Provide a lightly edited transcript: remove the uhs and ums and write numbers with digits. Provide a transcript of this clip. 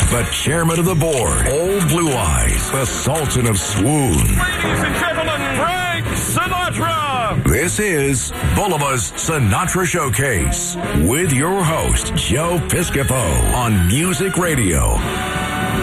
the chairman of the board, Old Blue Eyes, the Sultan of Swoon. Ladies and gentlemen, Frank Sinatra! This is Bulliva's Sinatra Showcase with your host, Joe Piscopo on Music Radio.